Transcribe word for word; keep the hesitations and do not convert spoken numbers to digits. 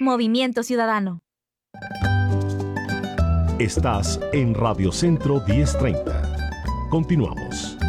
Movimiento Ciudadano. Estás en Radio Centro diez treinta. Continuamos.